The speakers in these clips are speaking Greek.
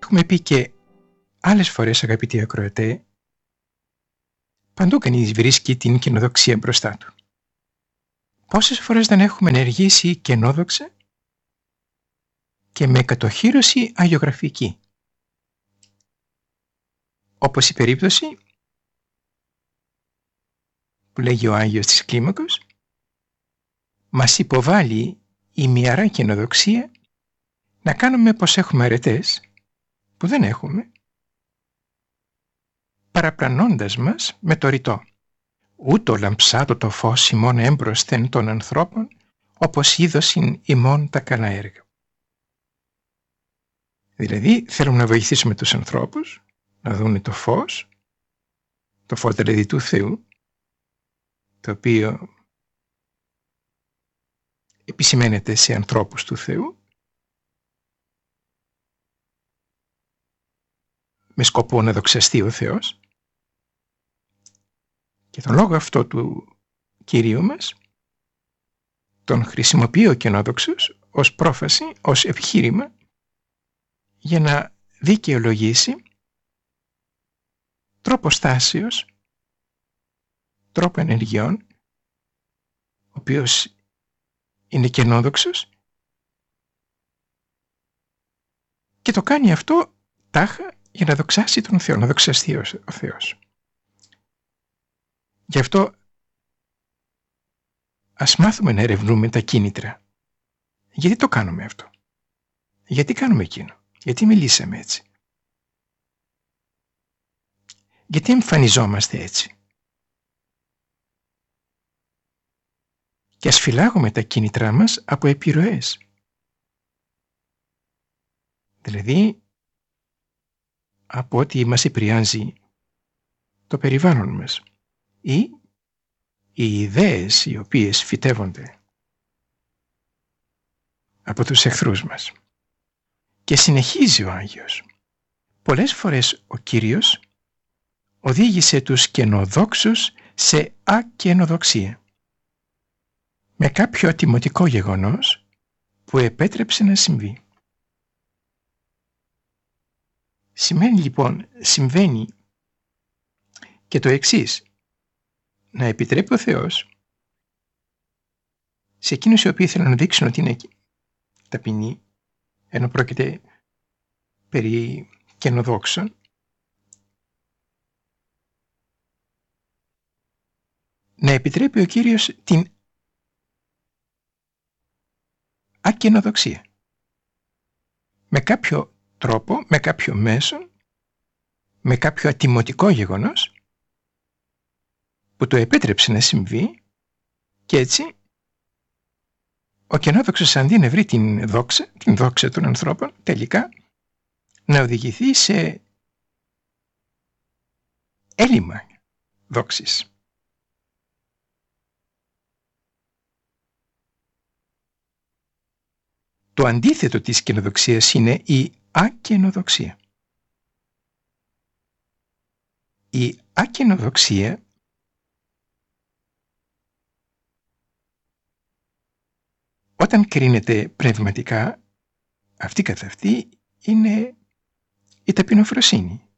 Έχουμε πει και άλλες φορές, αγαπητοί ακροατέ, παντού κανείς βρίσκει την καινοδοξία μπροστά του. Πόσες φορές δεν έχουμε ενεργήσει καινόδοξα και με κατοχύρωση αγιογραφική. Όπως η περίπτωση που λέγει ο Άγιος της Κλίμακος, μας υποβάλλει η μυαρά καινοδοξία να κάνουμε πως έχουμε αρετές που δεν έχουμε, παραπλανώντας μας με το ρητό. Ούτω λαμψάτο το φως ημών έμπροσθεν των ανθρώπων, όπως είδωσιν ημών τα καλά έργα. Δηλαδή θέλουμε να βοηθήσουμε τους ανθρώπους να δουν το φως δηλαδή του Θεού, το οποίο επισημαίνεται σε ανθρώπους του Θεού, με σκοπό να δοξαστεί ο Θεός. Και τον λόγο αυτό του Κυρίου μας τον χρησιμοποιεί ο καινόδοξος ως πρόφαση, ως επιχείρημα για να δικαιολογήσει τρόπο στάσεως, τρόπο ενεργειών, ο οποίος είναι καινόδοξος και το κάνει αυτό τάχα για να δοξάσει τον Θεό, να δοξαστεί ο Θεός. Γι' αυτό ας μάθουμε να ερευνούμε τα κίνητρα. Γιατί το κάνουμε αυτό? Γιατί κάνουμε εκείνο? Γιατί μιλήσαμε έτσι? Γιατί εμφανιζόμαστε έτσι? Και ας φυλάγουμε τα κίνητρά μας από επιρροές. Δηλαδή, από ό,τι μας επηρεάζει το περιβάλλον μας ή οι ιδέες οι οποίες φυτεύονται από τους εχθρούς μας. Και συνεχίζει ο Άγιος. Πολλές φορές ο Κύριος οδήγησε τους καινοδόξους σε ακαινοδοξία, με κάποιο ατιμωτικό γεγονός που επέτρεψε να συμβεί. Συμβαίνει και το εξής: να επιτρέπει ο Θεός σε εκείνους οι οποίοι θέλουν να δείξουν ότι είναι ταπεινοί, ενώ πρόκειται περί καινοδόξων, να επιτρέπει ο Κύριος την ακαινοδοξία. Με κάποιο τρόπο, με κάποιο μέσο, με κάποιο ατιμωτικό γεγονός που το επέτρεψε να συμβεί, και έτσι ο καινόδοξος αντί να βρει την δόξα των ανθρώπων, τελικά να οδηγηθεί σε έλλειμμα δόξης. Το αντίθετο της καινοδοξίας είναι η ακαινοδοξία. Η ακαινοδοξία όταν κρίνεται πνευματικά, αυτή καθ' αυτή είναι η ταπεινοφροσύνη.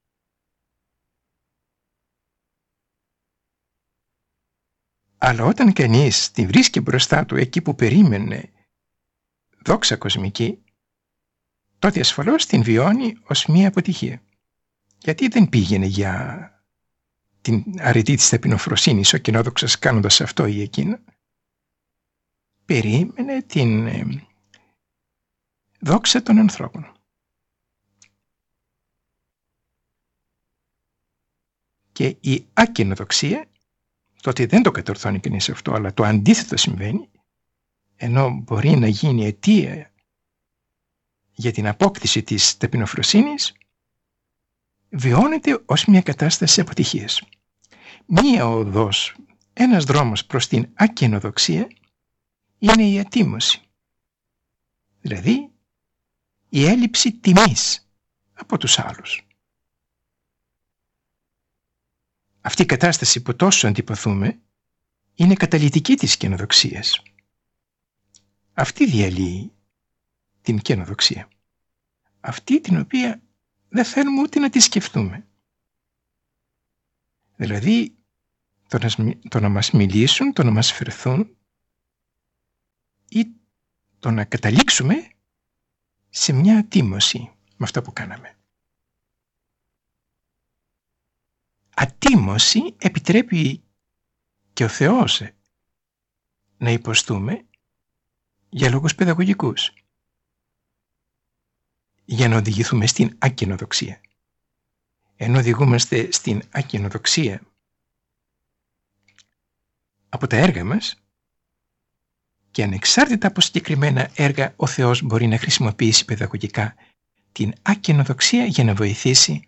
Αλλά όταν κανείς τη βρίσκει μπροστά του εκεί που περίμενε δόξα κοσμική, τότε ασφαλώς την βιώνει ως μία αποτυχία. Γιατί δεν πήγαινε για την αρετή της ταπεινοφροσύνης ο καινόδοξος κάνοντας αυτό ή εκείνο? Περίμενε την δόξα των ανθρώπων. Και η ακαινοδοξία, τότε δεν το κατορθώνει κανείς αυτό, αλλά το αντίθετο συμβαίνει, ενώ μπορεί να γίνει αιτία για την απόκτηση της ταπεινοφροσύνης, βιώνεται ως μια κατάσταση αποτυχίας. Μία οδός, ένας δρόμος προς την ακαινοδοξία είναι η ατίμωση, δηλαδή η έλλειψη τιμής από τους άλλους. Αυτή η κατάσταση που τόσο αντιπαθούμε είναι καταλυτική της καινοδοξίας. Αυτή διαλύει την καινοδοξία. αυτή την οποία δεν θέλουμε ούτε να τη σκεφτούμε. Δηλαδή το να μας μιλήσουν, το να μας φερθούν ή το να καταλήξουμε σε μια ατίμωση με αυτά που κάναμε. Ατίμωση επιτρέπει και ο Θεός να υποστούμε για λόγους παιδαγωγικούς, για να οδηγηθούμε στην ακινοδοξία. Ενώ οδηγούμαστε στην ακινοδοξία από τα έργα μας, και ανεξάρτητα από συγκεκριμένα έργα, ο Θεός μπορεί να χρησιμοποιήσει παιδαγωγικά την ακινοδοξία για να βοηθήσει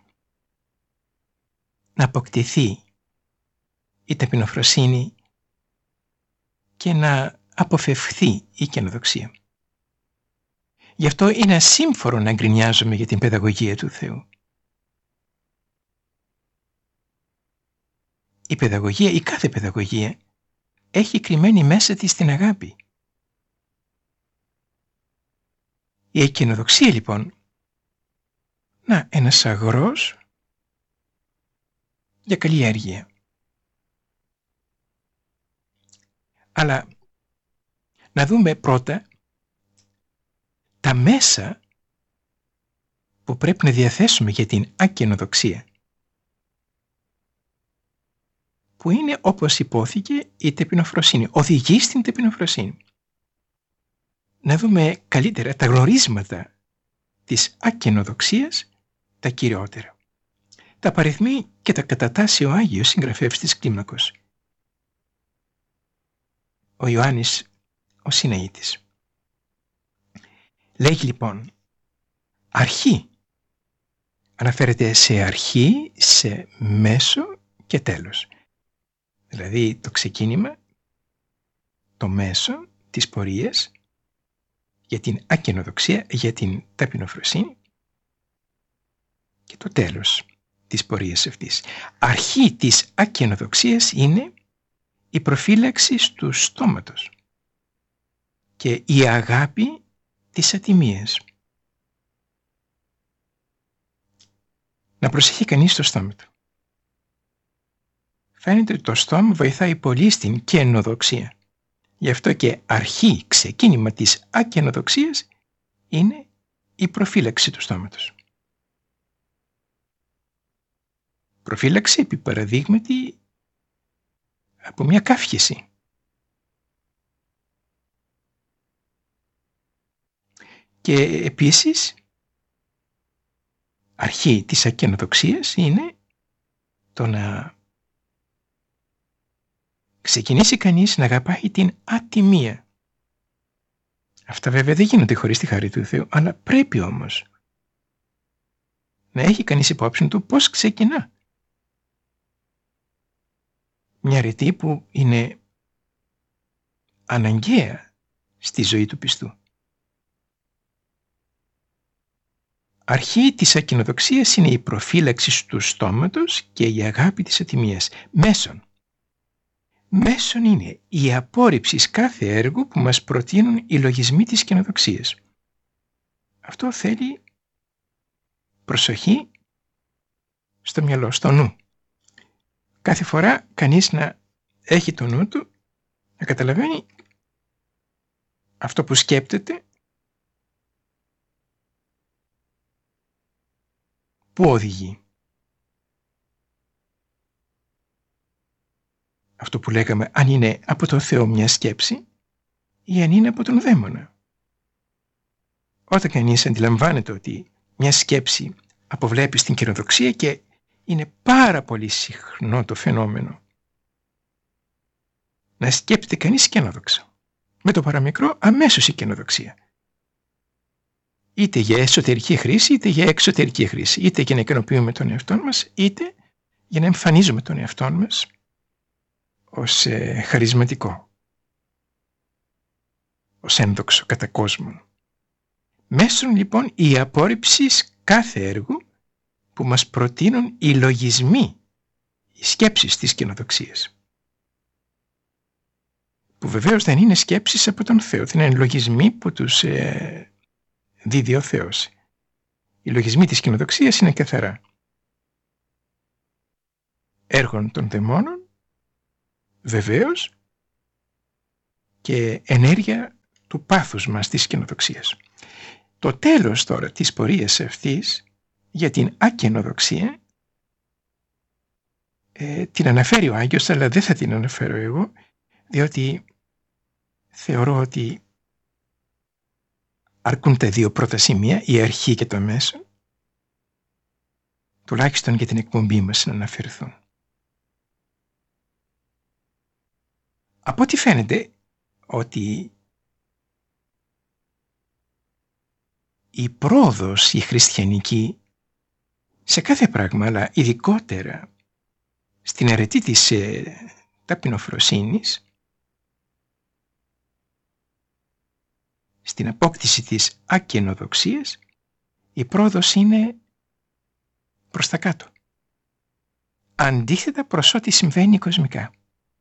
να αποκτηθεί η ταπεινοφροσύνη και να αποφευχθεί η καινοδοξία. Γι' αυτό είναι ασύμφορο να γκρινιάζουμε για την παιδαγωγία του Θεού. Η παιδαγωγία, η κάθε παιδαγωγία, έχει κρυμμένη μέσα της την αγάπη. Η εκκαινοδοξία λοιπόν, ένας αγρός για καλλιέργεια. Αλλά να δούμε πρώτα τα μέσα που πρέπει να διαθέσουμε για την ακαινοδοξία, που είναι, όπως υπόθηκε, η ταπεινοφροσύνη. Οδηγεί στην ταπεινοφροσύνη. Να δούμε καλύτερα τα γνωρίσματα της ακαινοδοξίας, τα κυριότερα. Τα παριθμεί και τα κατατάσσει ο Άγιος συγγραφέας της Κλίμακος, ο Ιωάννης ο Συναήτης. Λέγει λοιπόν αρχή. Αναφέρεται σε αρχή, σε μέσο και τέλος. Δηλαδή το ξεκίνημα, το μέσο της πορείας για την ακαινοδοξία, για την ταπεινοφροσύνη και το τέλος της πορείας αυτής. Αρχή της ακαινοδοξίας είναι η προφύλαξη του στόματος και η αγάπη της ατιμίας. Να προσέχει κανείς το στόμα του. Φαίνεται ότι το στόμα βοηθάει πολύ στην καινοδοξία. Γι' αυτό και αρχή, ξεκίνημα της ακαινοδοξίας είναι η προφύλαξη του στόματος. Προφύλαξη επί παραδείγματι από μια καύχηση. Και επίσης αρχή της ακαινοδοξίας είναι το να ξεκινήσει κανείς να αγαπάει την ατιμία. Αυτά βέβαια δεν γίνονται χωρίς τη χάρη του Θεού, αλλά πρέπει όμως να έχει κανείς υπόψη του πώς ξεκινά. Μια αρετή που είναι αναγκαία στη ζωή του πιστού. Αρχή της ακαινοδοξίας είναι η προφύλαξη του στόματος και η αγάπη της ατιμίας. Μέσον είναι η απόρριψη κάθε έργου που μας προτείνουν οι λογισμοί της καινοδοξίας. Αυτό θέλει προσοχή στο μυαλό, στο νου. Κάθε φορά κανείς να έχει το νου του, να καταλαβαίνει αυτό που σκέπτεται, πού οδηγεί. Αυτό που λέγαμε, αν είναι από το Θεό μια σκέψη ή αν είναι από τον δαίμονα. Όταν κανείς αντιλαμβάνεται ότι μια σκέψη αποβλέπει στην καινοδοξία, και είναι πάρα πολύ συχνό το φαινόμενο να σκέπτεται κανείς καινοδοξά, με το παραμικρό αμέσως η καινοδοξία. Είτε για εσωτερική χρήση, είτε για εξωτερική χρήση. Είτε για να ικανοποιούμε τον εαυτό μας, είτε για να εμφανίζουμε τον εαυτό μας ως χαρισματικό, ως ένδοξο κατά κόσμον. Μέσον λοιπόν η απόρριψη κάθε έργου που μας προτείνουν οι λογισμοί, οι σκέψεις της καινοδοξίας. Που βεβαίως δεν είναι σκέψεις από τον Θεό, δεν είναι λογισμοί που τους δίδει ο Θεός. Οι λογισμοί της κοινοδοξίας είναι καθαρά. Έργων των δαιμόνων, βεβαίως, και ενέργεια του πάθους μας της κοινοδοξίας. Το τέλος τώρα της πορείας αυτής για την ακενοδοξία την αναφέρει ο Άγιος, αλλά δεν θα την αναφέρω εγώ, διότι θεωρώ ότι αρκούν τα δύο πρώτα σημεία, η αρχή και το μέσο, τουλάχιστον για την εκπομπή μας να αναφερθούν. Από ό,τι φαίνεται ότι η πρόοδος η χριστιανική σε κάθε πράγμα, αλλά ειδικότερα στην αρετή της ταπεινοφροσύνης, στην απόκτηση της ακενοδοξίας, η πρόοδος είναι προς τα κάτω. Αντίθετα προς ό,τι συμβαίνει κοσμικά.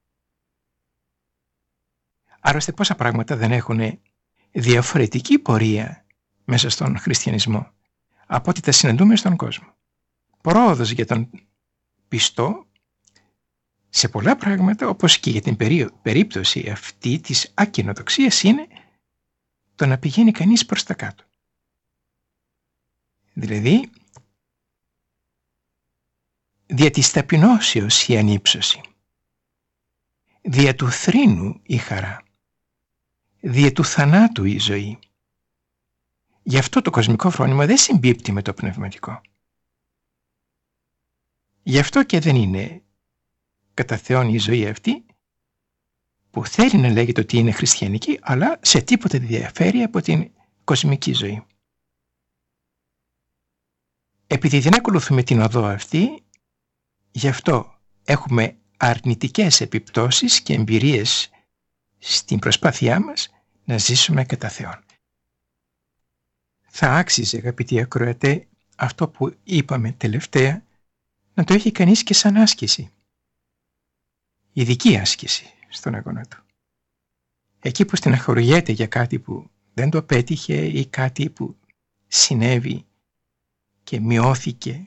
Άλλωστε πόσα πράγματα δεν έχουν διαφορετική πορεία μέσα στον χριστιανισμό από ό,τι τα συναντούμε στον κόσμο. Πρόοδος για τον πιστό σε πολλά πράγματα, όπως και για την περίπτωση αυτή της ακενοδοξίας, είναι το να πηγαίνει κανείς προς τα κάτω. Δηλαδή, δια της ταπεινώσεως η ανύψωση, δια του θρήνου η χαρά, δια του θανάτου η ζωή. Γι' αυτό το κοσμικό φρόνημα δεν συμπίπτει με το πνευματικό. Γι' αυτό και δεν είναι κατά Θεόν η ζωή αυτή, που θέλει να λέγεται ότι είναι χριστιανική, αλλά σε τίποτα δεν διαφέρει από την κοσμική ζωή. Επειδή δεν ακολουθούμε την οδό αυτή, γι' αυτό έχουμε αρνητικές επιπτώσεις και εμπειρίες στην προσπάθειά μας να ζήσουμε κατά Θεόν. Θα άξιζε, αγαπητοί ακροατέ, αυτό που είπαμε τελευταία, να το έχει κανείς και σαν άσκηση. Ειδική άσκηση στον αγώνα του. Εκεί που στεναχωριέται για κάτι που δεν το πέτυχε ή κάτι που συνέβη και μειώθηκε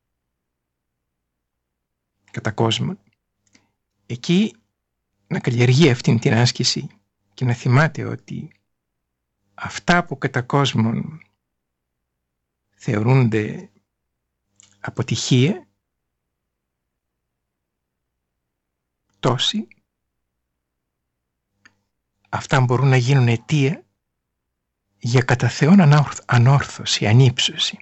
κατά κόσμο, εκεί να καλλιεργεί αυτήν την άσκηση και να θυμάται ότι αυτά που κατά κόσμον θεωρούνται αποτυχία, τόση, αυτά μπορούν να γίνουν αιτία για κατά Θεόν ανόρθωση, ανύψωση.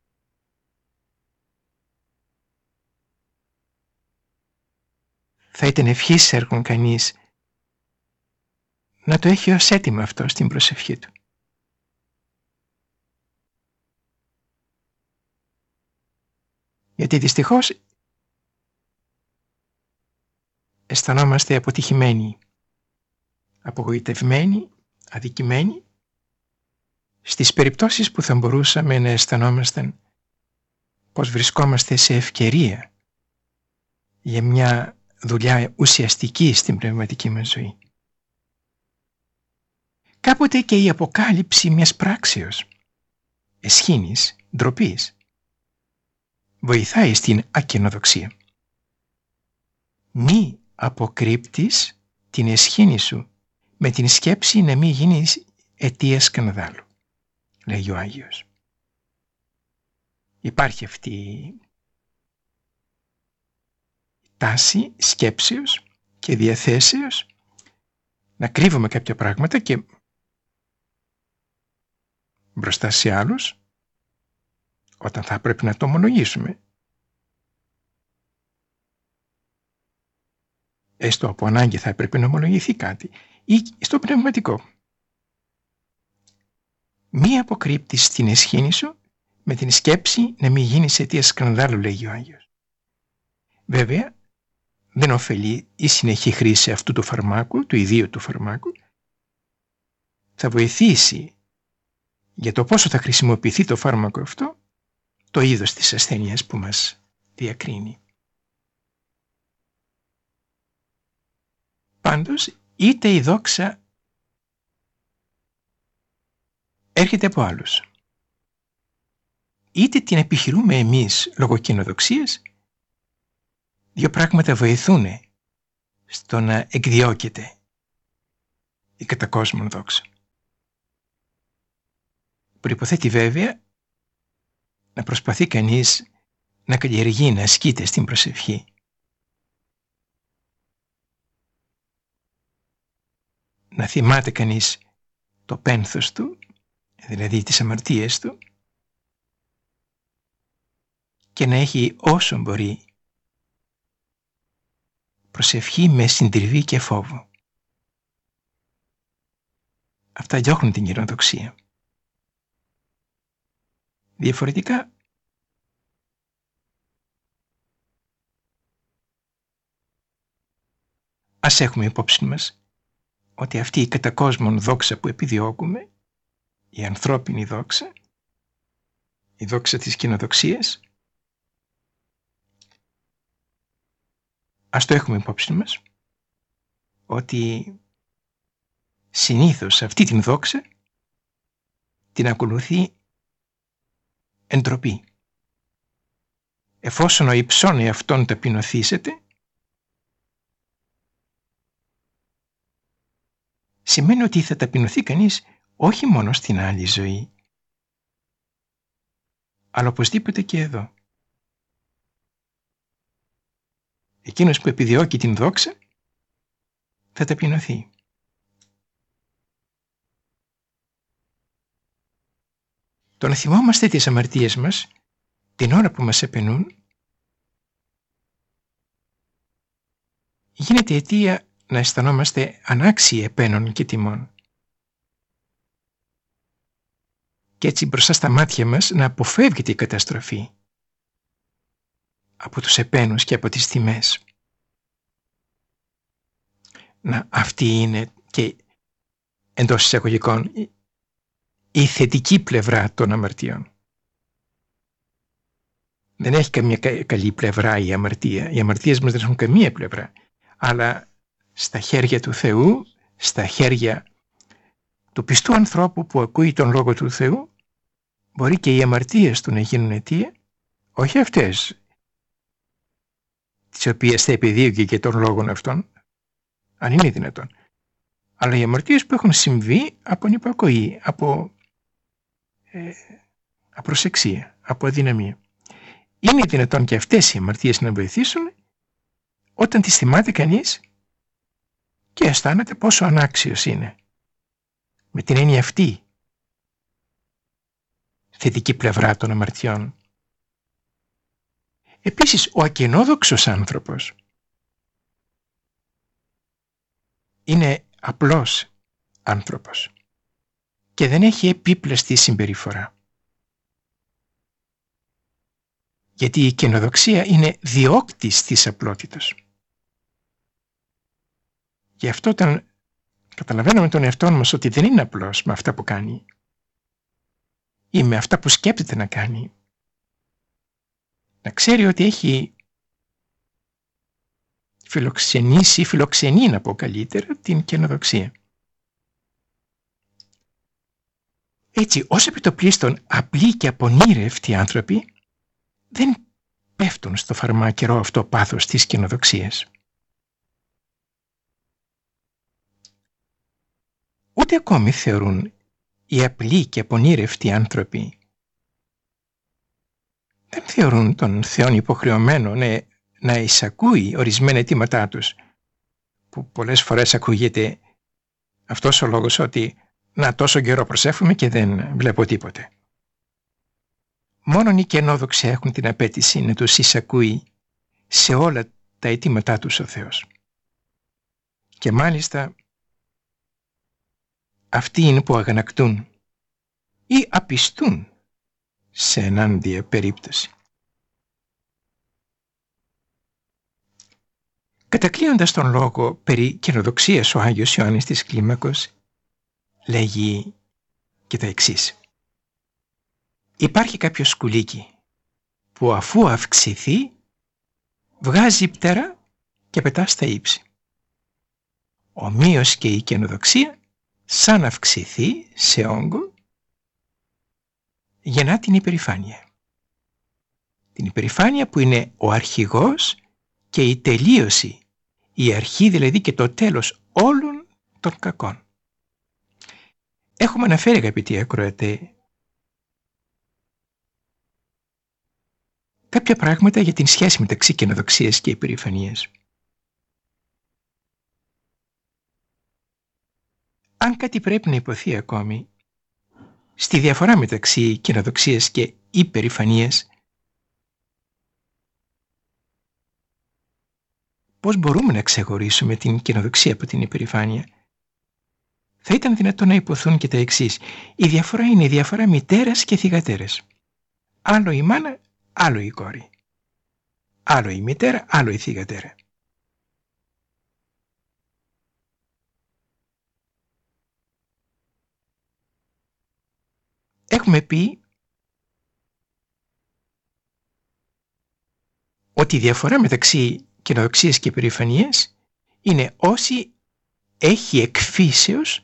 Θα ήταν ευχής έργων κανείς να το έχει ως έτοιμο αυτό στην προσευχή του. Γιατί δυστυχώς αισθανόμαστε αποτυχημένοι, απογοητευμένοι, αδικημένοι στις περιπτώσεις που θα μπορούσαμε να αισθανόμασταν πως βρισκόμαστε σε ευκαιρία για μια δουλειά ουσιαστική στην πνευματική μας ζωή. Κάποτε και η αποκάλυψη μιας πράξεως, εσχήνης, ντροπής, βοηθάει στην ακενοδοξία. Μη αποκρύπτεις την εσχήνη σου με την σκέψη να μην γίνεις αιτία σκανδάλου, λέγει ο Άγιος. Υπάρχει αυτή η τάση σκέψεως και διαθέσεως να κρύβουμε κάποια πράγματα και μπροστά σε άλλους, όταν θα πρέπει να το ομολογήσουμε, έστω από ανάγκη θα πρέπει να ομολογηθεί κάτι, ή στο πνευματικό. Μη αποκρύπτεις την εσχήνη σου με την σκέψη να μην γίνεις αιτία σκανδάλου, λέγει ο Άγιος. Βέβαια, δεν ωφελεί η συνεχή χρήση αυτού του φαρμάκου, του ιδίου του φαρμάκου. Θα βοηθήσει για το πόσο θα χρησιμοποιηθεί το φάρμακο αυτό, το είδος της ασθένειας που μας διακρίνει. Πάντως, είτε η δόξα έρχεται από άλλους, είτε την επιχειρούμε εμείς λόγω κοινοδοξίας, δύο πράγματα βοηθούν στο να εκδιώκεται η κατά κόσμον δόξα. Προϋποθέτει βέβαια να προσπαθεί κανείς να καλλιεργεί, να ασκείται στην προσευχή. Να θυμάται κανείς το πένθος του, δηλαδή τις αμαρτίες του, και να έχει όσο μπορεί προσευχή με συντριβή και φόβο. Αυτά διώχνουν την κοινοδοξία. Διαφορετικά, ας έχουμε υπόψη μας ότι αυτή η κατά κόσμον δόξα που επιδιώκουμε, η ανθρώπινη δόξα, η δόξα της κοινοδοξίας, ας το έχουμε υπόψη μας ότι συνήθως αυτή την δόξα την ακολουθεί εντροπή. Εφόσον ο υψών εαυτόν ταπεινωθήσεται, σημαίνει ότι θα ταπεινωθεί κανείς όχι μόνο στην άλλη ζωή, αλλά οπωσδήποτε και εδώ. Εκείνος που επιδιώκει την δόξα θα ταπεινωθεί. Το να θυμόμαστε τις αμαρτίες μας την ώρα που μας επενούν γίνεται αιτία να αισθανόμαστε ανάξιοι επένων και τιμών. Και έτσι μπροστά στα μάτια μας να αποφεύγεται η καταστροφή από τους επένους και από τις τιμές. Να, αυτή είναι και εντός εισαγωγικών η θετική πλευρά των αμαρτιών. Δεν έχει καμία καλή πλευρά η αμαρτία. Οι αμαρτίες μας δεν έχουν καμία πλευρά. Αλλά στα χέρια του Θεού, στα χέρια του πιστού ανθρώπου που ακούει τον Λόγο του Θεού, μπορεί και οι αμαρτίες του να γίνουν αιτία, όχι αυτές τις οποίες θα επιδίωκε και των λόγων αυτών, αν είναι δυνατόν, αλλά οι αμαρτίες που έχουν συμβεί από ανυπακοή, από απροσεξία, από αδυναμία. Είναι δυνατόν και αυτές οι αμαρτίες να βοηθήσουν όταν τις θυμάται κανείς και αισθάνεται πόσο ανάξιος είναι. Με την έννοια αυτή, θετική πλευρά των αμαρτιών. Επίσης, ο ακενόδοξος άνθρωπος είναι απλός άνθρωπος και δεν έχει επίπλαστη συμπεριφορά. Γιατί η καινοδοξία είναι διώκτης της απλότητας. Γι' αυτό όταν καταλαβαίνουμε τον εαυτό μας ότι δεν είναι απλός με αυτά που κάνει ή με αυτά που σκέπτεται να κάνει, να ξέρει ότι έχει φιλοξενήσει, φιλοξενεί να πω καλύτερα, την καινοδοξία. Έτσι, ως επιτοπλίστων απλοί και απονήρευτοι άνθρωποι δεν πέφτουν στο φαρμακερό αυτό πάθος της καινοδοξίας. Ούτε ακόμη θεωρούν οι απλοί και απονήρευτοι άνθρωποι, δεν θεωρούν τον Θεόν υποχρεωμένο να εισακούει ορισμένα αιτήματά τους, που πολλές φορές ακούγεται αυτός ο λόγος ότι να τόσο καιρό προσεύχομαι και δεν βλέπω τίποτε. Μόνον οι καινόδοξοι έχουν την απέτηση να τους εισακούει σε όλα τα αιτήματά τους ο Θεός. Και μάλιστα αυτοί είναι που αγανακτούν ή απιστούν σε ενάντια περίπτωση. Κατακλείοντας τον λόγο περί καινοδοξίας, ο Άγιος Ιωάννης της Κλίμακος λέγει και τα εξής. Υπάρχει κάποιο σκουλίκι που αφού αυξηθεί βγάζει πτέρα και πετά στα ύψη. Ομοίως και η καινοδοξία σαν αυξηθεί σε όγκο γεννά την υπερηφάνεια. Την υπερηφάνεια που είναι ο αρχηγός και η τελείωση, η αρχή δηλαδή και το τέλος όλων των κακών. Έχουμε αναφέρει, αγαπητοί ακροατέ, κάποια πράγματα για την σχέση μεταξύ καινοδοξίας και υπερηφανίας. Αν κάτι πρέπει να υποθεί ακόμη, στη διαφορά μεταξύ καινοδοξίας και υπερηφανίας, πώς μπορούμε να ξεχωρίσουμε την καινοδοξία από την υπερηφάνεια, θα ήταν δυνατόν να υποθούν και τα εξής. Η διαφορά είναι η διαφορά μητέρας και θυγατέρας. Άλλο η μάνα, άλλο η κόρη. Άλλο η μητέρα, άλλο η θυγατέρα. Έχουμε πει ότι η διαφορά μεταξύ καινοδοξίας και υπερηφανίας είναι όσοι έχει εκφύσεως,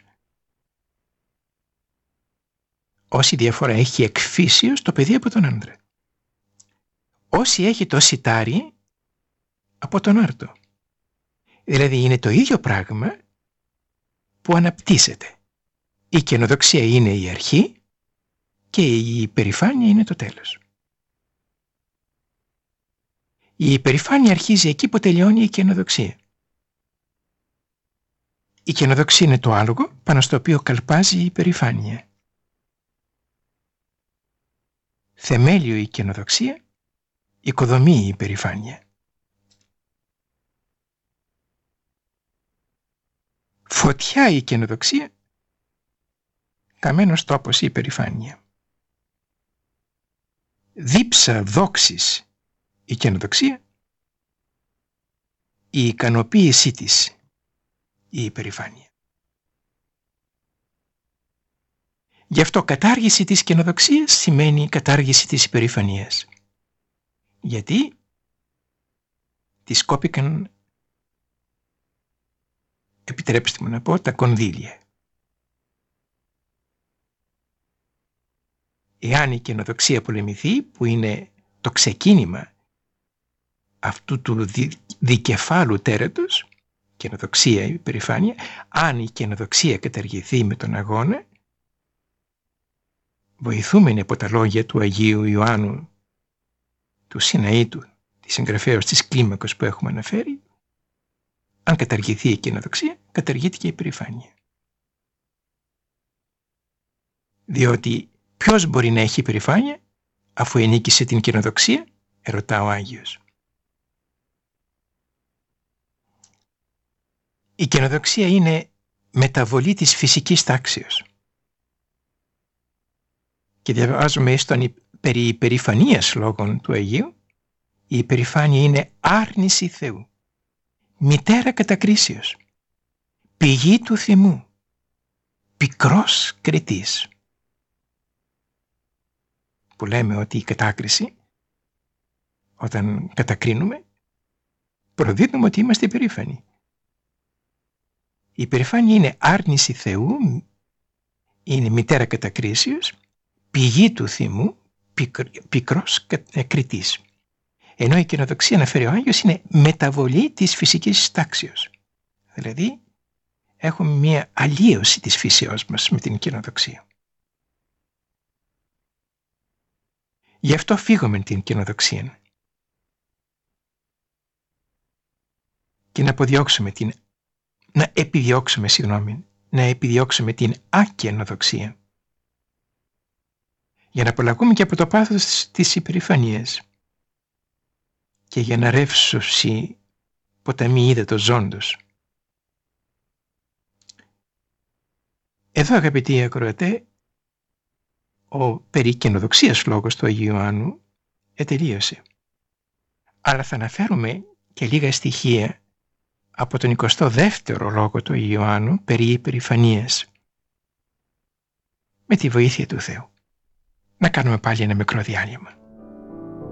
όση διαφορά έχει εκφύσεως το παιδί από τον άντρα. Όσοι έχει το σιτάρι από τον άρτο. Δηλαδή είναι το ίδιο πράγμα που αναπτύσσεται. Η καινοδοξία είναι η αρχή και η υπερηφάνεια είναι το τέλος. Η υπερηφάνεια αρχίζει εκεί που τελειώνει η καινοδοξία. Η καινοδοξία είναι το άλογο πάνω στο οποίο καλπάζει η υπερηφάνεια. Θεμέλιο η καινοδοξία, οικοδομή η υπερηφάνεια. Φωτιά η καινοδοξία, καμένος τόπος η υπερηφάνεια. Δίψα δόξης η καινοδοξία, η ικανοποίησή της η υπερηφάνεια. Γι' αυτό κατάργηση της καινοδοξίας σημαίνει κατάργηση της υπερηφανίας. Γιατί τις κόπηκαν, επιτρέψτε μου να πω, τα κονδύλια. Εάν η καινοδοξία πολεμηθεί, που είναι το ξεκίνημα αυτού του δικεφάλου τέρατος, καινοδοξία ή υπερηφάνεια, αν η καινοδοξία καταργηθεί με τον αγώνα, βοηθούμενοι από τα λόγια του Αγίου Ιωάννου του Σιναήτου, της συγγραφέως της κλίμακος που έχουμε αναφέρει, αν καταργηθεί η καινοδοξία, καταργείται και η υπερηφάνεια. Διότι ποιος μπορεί να έχει υπερηφάνεια αφού ενίκησε την καινοδοξία, ερωτά ο Άγιος. Η καινοδοξία είναι μεταβολή της φυσικής τάξεως. Και διαβάζουμε στον περί υπερηφανίας λόγων του Αγίου, η υπερηφάνεια είναι άρνηση Θεού, μητέρα κατακρίσεως, πηγή του θυμού, πικρός κριτής. Που λέμε ότι η κατάκριση, όταν κατακρίνουμε, προδίδουμε ότι είμαστε υπερήφανοι. Η υπερηφάνεια είναι άρνηση Θεού, είναι μητέρα κατακρίσεως, πηγή του θυμού, πικρός κριτής. Ενώ η καινοδοξία, αναφέρει ο Άγιος, είναι μεταβολή της φυσικής τάξεως. Δηλαδή, έχουμε μια αλλίωση της φύσεώς μας με την καινοδοξία. Γι' αυτό φύγουμε την καινοδοξία και να επιδιώξουμε την ακαινοδοξία, για να απαλλαγούμε και από το πάθος της υπερηφανίας και για να ρεύσωση ποταμί ύδατος ζώντος. Εδώ, αγαπητοί ακροατέ, ο περί καινοδοξίας λόγος του Αγίου Ιωάννου τελείωσε. Αλλά θα αναφέρουμε και λίγα στοιχεία από τον 22ο λόγο του Αγίου Ιωάννου περί υπερηφανίας, με τη βοήθεια του Θεού. Να κάνουμε πάλι ένα μικρό διάλειμμα.